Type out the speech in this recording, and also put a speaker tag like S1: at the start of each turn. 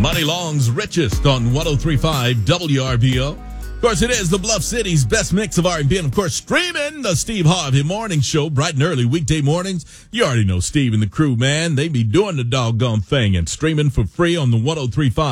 S1: Money Long's Richest on 103.5 WRBO. Of course, it is the Bluff City's best mix of R&B, and of course, streaming the Steve Harvey Morning Show, bright and early weekday mornings. You already know Steve and the crew, man. They be doing the doggone thing and streaming for free on the 103.5